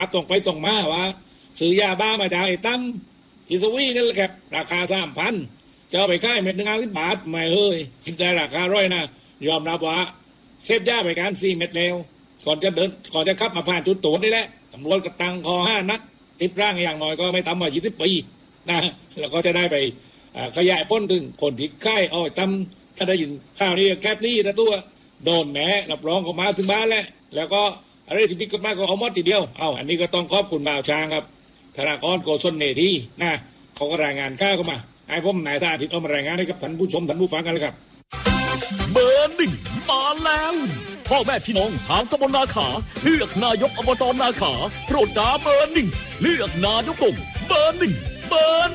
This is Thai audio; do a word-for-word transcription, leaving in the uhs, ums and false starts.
ตรงไปตรงมาว่าซื้อยาบ้ามาจากไอ้ตั้มที่สวีนั่นแหละครับราคาสามพันจะเอาไปขายเม็ดหนึ่งห้าสิบบาทไม่เฮ้ยคิดได้ราคาร้อยนะยอมรับว่าเสพยาไปการสี่เม็ดแล้วก่อนจะเดินก่อนจะขับมาผ่านจุดตรวจนี่แหละตำรวจก็ตั้งคอห้านัดติดร่างอย่างน้อยก็ไม่ต่ำกว่ายี่สิบปีนะแล้วก็จะได้ไปขยายพ้นถึงคนที่ค่ายอ้อยตั้มถ้าได้ยินข่าวนี้แคบนี้นะตัวโดนแหมรับรองเขามาถึงบ้านแล้วแล้วก็อะไรที่ผิดกฎหมายก็เอาหมดทีเดียวเอาอันนี้ก็ต้องขอบคุณบ่าวช้างครับธนากรโกศลเนธีนะเขาก็รายงานข้าวเข้ามาให้ผมนายสาธิตเอามารายงานให้กับท่านผู้ชมท่านผู้ฟังกันเลยครับเบอร์หนึ่งมาแล้วพ่อแม่พี่น้องทางตำบลนาขาเลือกนายกอบตนาขาโปรดด่าเบอร์หนึ่งเลือกนายกกลุ่มเบอร์หนึ่งเบอร์